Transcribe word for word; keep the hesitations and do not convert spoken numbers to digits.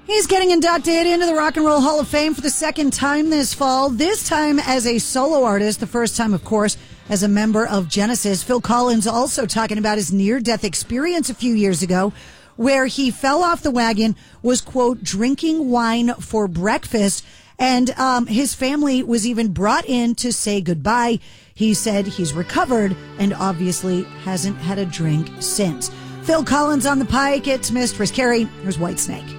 He's getting inducted into the Rock and Roll Hall of Fame for the second time this fall, this time as a solo artist, the first time, of course, as a member of Genesis. Phil Collins also talking about his near-death experience a few years ago, where he fell off the wagon, was, quote, drinking wine for breakfast, and um, his family was even brought in to say goodbye. He said he's recovered and obviously hasn't had a drink since. Phil Collins on the Pike. It's Mistress Carrie. Here's Whitesnake.